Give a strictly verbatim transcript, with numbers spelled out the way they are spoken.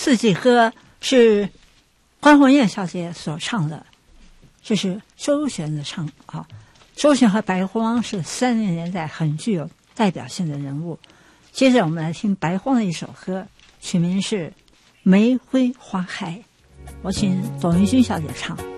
四季歌是关宏燕小姐所唱的，这是周璇的唱啊。周璇和白荒是三零年代很具有代表性的人物。接着我们来听白荒的一首歌，曲名是《玫瑰花开》，我请董玉君小姐唱。